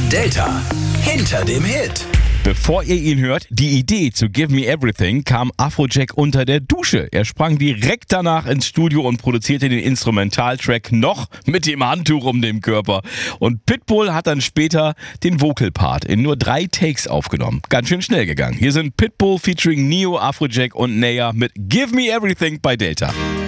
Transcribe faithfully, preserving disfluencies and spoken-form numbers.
Delta hinter dem Hit. Bevor ihr ihn hört, die Idee zu Give Me Everything kam Afrojack unter der Dusche. Er sprang direkt danach ins Studio und produzierte den Instrumentaltrack noch mit dem Handtuch um den Körper. Und Pitbull hat dann später den Vocal-Part in nur drei Takes aufgenommen. Ganz schön schnell gegangen. Hier sind Pitbull featuring Neo, Afrojack und Naya mit Give Me Everything bei Delta.